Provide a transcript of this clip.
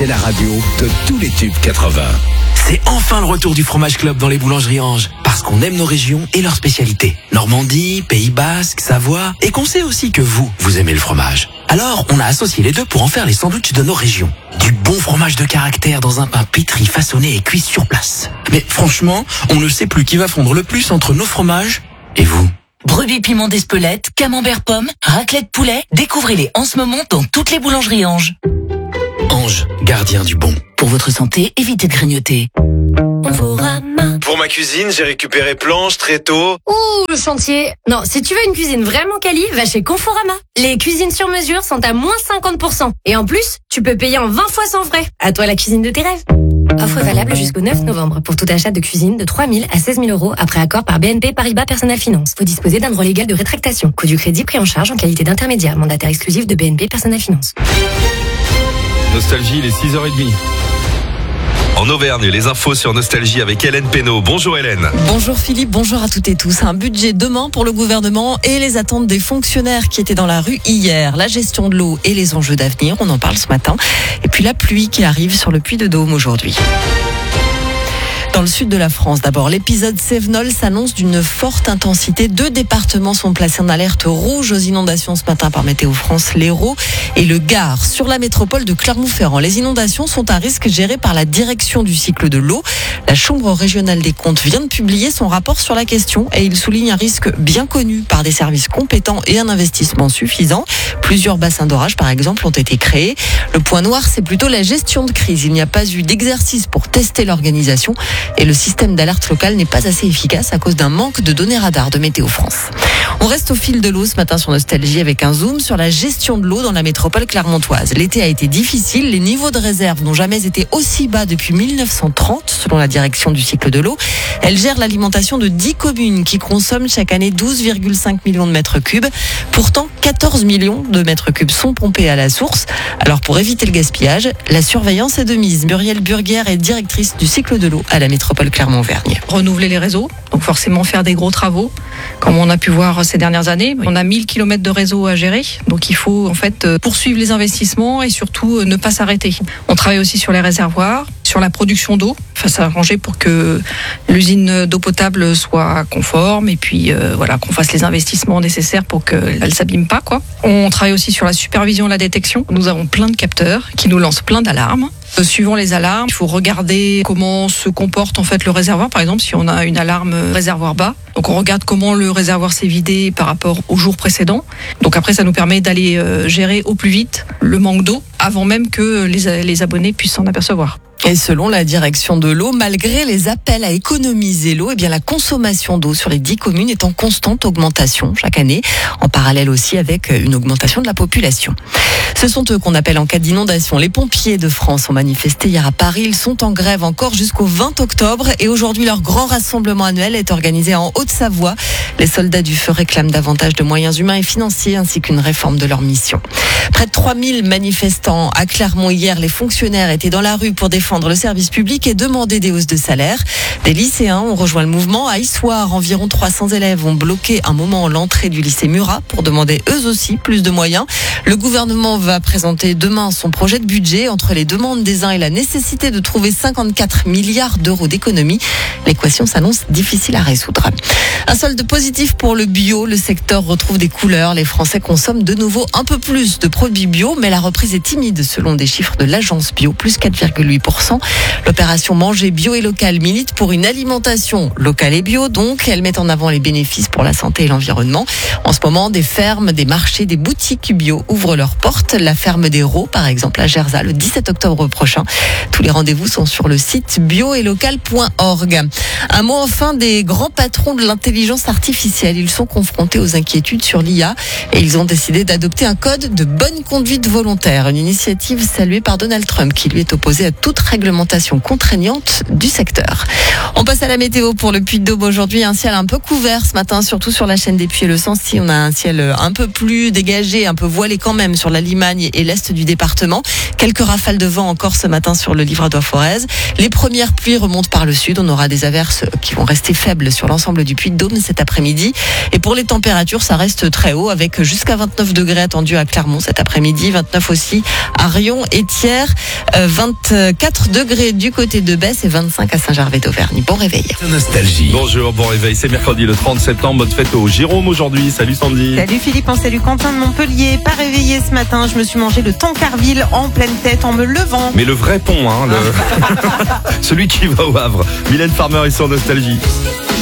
c'est la radio de tous les tubes 80. C'est enfin le retour du Fromage Club dans les boulangeries Ange. Parce qu'on aime nos régions et leurs spécialités. Normandie, Pays Basque, Savoie. Et qu'on sait aussi que vous aimez le fromage. Alors, on a associé les deux pour en faire les sandwichs de nos régions. Du bon fromage de caractère dans un pain pétri, façonné et cuit sur place. Mais franchement, on ne sait plus qui va fondre le plus entre nos fromages et vous. Brebis piment d'Espelette, camembert pomme, raclette poulet. Découvrez-les en ce moment dans toutes les boulangeries Ange. Ange, gardien du bon. Pour votre santé, évitez de grignoter. Pour ma cuisine, j'ai récupéré planches, tréteaux. Ouh, le chantier. Non, si tu veux une cuisine vraiment quali, va chez Conforama. Les cuisines sur mesure sont à moins 50%. Et en plus, tu peux payer en 20 fois sans frais. À toi la cuisine de tes rêves. Offre valable jusqu'au 9 novembre pour tout achat de cuisine de 3 000 à 16 000 euros après accord par BNP Paribas Personal Finance. Vous disposez d'un droit légal de rétractation. Coût du crédit pris en charge en qualité d'intermédiaire. Mandataire exclusif de BNP Personal Finance. Nostalgie, il est 6h30. En Auvergne, les infos sur Nostalgie avec Hélène Pénaud. Bonjour Hélène. Bonjour Philippe, bonjour à toutes et tous. Un budget demain pour le gouvernement et les attentes des fonctionnaires qui étaient dans la rue hier. La gestion de l'eau et les enjeux d'avenir, on en parle ce matin. Et puis la pluie qui arrive sur le Puy-de-Dôme aujourd'hui. Dans le sud de la France, d'abord, l'épisode Cévenol s'annonce d'une forte intensité. 2 départements sont placés en alerte rouge aux inondations ce matin par Météo France, l'Hérault et le Gard. Sur la métropole de Clermont-Ferrand, les inondations sont un risque géré par la direction du cycle de l'eau. La Chambre régionale des comptes vient de publier son rapport sur la question et il souligne un risque bien connu par des services compétents et un investissement suffisant. Plusieurs bassins d'orage, par exemple, ont été créés. Le point noir, c'est plutôt la gestion de crise. Il n'y a pas eu d'exercice pour tester l'organisation. Et le système d'alerte locale n'est pas assez efficace à cause d'un manque de données radar de Météo France. On reste au fil de l'eau ce matin sur Nostalgie avec un zoom sur la gestion de l'eau dans la métropole clermontoise. L'été a été difficile, les niveaux de réserve n'ont jamais été aussi bas depuis 1930 selon la direction du cycle de l'eau. Elle gère l'alimentation de 10 communes qui consomment chaque année 12,5 millions de mètres cubes. Pourtant, 14 millions de mètres cubes sont pompés à la source. Alors pour éviter le gaspillage, la surveillance est de mise. Muriel Burguière est directrice du cycle de l'eau à la métropole Clermont-Auvergne. Renouveler les réseaux, donc forcément faire des gros travaux, comme on a pu voir ces dernières années. On a 1000 km de réseau à gérer, donc il faut en fait poursuivre les investissements et surtout ne pas s'arrêter. On travaille aussi sur les réservoirs, sur la production d'eau, s'arranger pour que l'usine d'eau potable soit conforme et puis voilà, qu'on fasse les investissements nécessaires pour qu'elle ne s'abîme pas, quoi. On travaille aussi sur la supervision et la détection. Nous avons plein de capteurs qui nous lancent plein d'alarmes. Suivant les alarmes, il faut regarder comment se comporte en fait le réservoir. Par exemple, si on a une alarme réservoir bas, donc on regarde comment le réservoir s'est vidé par rapport au jour précédent. Donc après, ça nous permet d'aller gérer au plus vite le manque d'eau avant même que les abonnés puissent s'en apercevoir. Et selon la direction de l'eau, malgré les appels à économiser l'eau, eh bien la consommation d'eau sur les 10 communes est en constante augmentation chaque année, en parallèle aussi avec une augmentation de la population. Ce sont eux qu'on appelle en cas d'inondation. Les pompiers de France ont manifesté hier à Paris. Ils sont en grève encore jusqu'au 20 octobre et aujourd'hui leur grand rassemblement annuel est organisé en Haute-Savoie. Les soldats du feu réclament davantage de moyens humains et financiers ainsi qu'une réforme de leur mission. Près de 3000 manifestants à Clermont hier. Les fonctionnaires étaient dans la rue pour défendre le service public et demander des hausses de salaire. Des lycéens ont rejoint le mouvement. À Issoire, environ 300 élèves ont bloqué un moment l'entrée du lycée Murat pour demander eux aussi plus de moyens. Le gouvernement va présenter demain son projet de budget. Entre les demandes des uns et la nécessité de trouver 54 milliards d'euros d'économies, l'équation s'annonce difficile à résoudre. Un solde positif pour le bio. Le secteur retrouve des couleurs. Les Français consomment de nouveau un peu plus de produits bio, mais la reprise est timide selon des chiffres de l'agence bio, plus 4,8%. L'opération Manger bio et local milite pour une alimentation locale et bio, donc elle met en avant les bénéfices pour la santé et l'environnement. En ce moment, des fermes, des marchés, des boutiques bio ouvrent leurs portes. La ferme des Raux, par exemple, à Gerzat, le 17 octobre prochain. Tous les rendez-vous sont sur le site bioetlocal.org. Un mot enfin des grands patrons de l'intelligence artificielle. Ils sont confrontés aux inquiétudes sur l'IA et ils ont décidé d'adopter un code de bonne conduite volontaire. Une initiative saluée par Donald Trump qui lui est opposé à toute réglementation contraignante du secteur. On passe à la météo pour le Puy-de-Dôme aujourd'hui. Un ciel un peu couvert ce matin, surtout sur la chaîne des Puys et le Sancy. On a un ciel un peu plus dégagé, un peu voilé quand même sur la Limagne et l'est du département. Quelques rafales de vent encore ce matin sur le Livradois-Forez. Les premières pluies remontent par le sud. On aura des averses qui vont rester faibles sur l'ensemble du Puy-de-Dôme cet après-midi. Et pour les températures, ça reste très haut avec jusqu'à 29 degrés attendus à Clermont cet après-midi, 29 aussi à Riom et Thiers, 24 degrés du côté de Besse et 25 à Saint-Gervais-d'Auvergne. Bon réveil. Nostalgie. Bonjour, bon réveil. C'est mercredi le 30 septembre. Bonne fête au Jérôme aujourd'hui. Salut Sandy. Salut Philippe, salut Quentin de Montpellier. Pas réveillé ce matin, je me suis mangé le Tancarville en pleine tête en me levant. Mais le vrai pont, celui qui va au Havre. Mylène Farmer est sur Nostalgie.